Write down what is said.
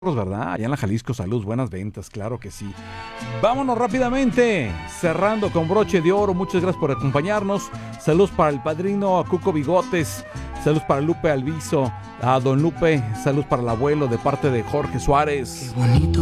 ¿verdad? Allá en la Jalisco Salud, buenas ventas, claro que sí. Vámonos rápidamente, cerrando con broche de oro. Muchas gracias por acompañarnos. Saludos para el padrino, a Cuco Bigotes. Saludos para Lupe Alviso, a Don Lupe. Saludos para el abuelo de parte de Jorge Suárez. Qué bonito.